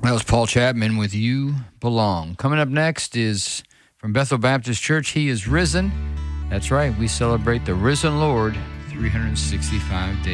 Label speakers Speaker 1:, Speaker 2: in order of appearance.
Speaker 1: That was Paul Chapman with You Belong. Coming up next is from Bethel Baptist Church, He is Risen. That's right, we celebrate the risen Lord 365 days.